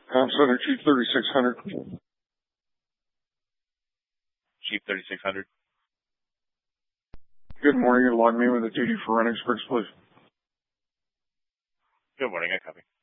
Center Chief 3600. Chief 3600. Good morning. Log me with the duty for running experts, please. Good morning. I copy.